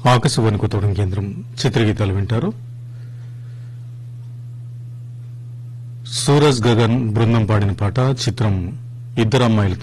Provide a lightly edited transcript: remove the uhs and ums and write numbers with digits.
ఆకాశవాణి కొత్తగూడెం కేంద్రం చిత్రగీతాలు వింటారు. సూరజ్ గగన్ బృందం పాడిన పాట. చిత్రం ఇద్దరమ్మాయిలతో.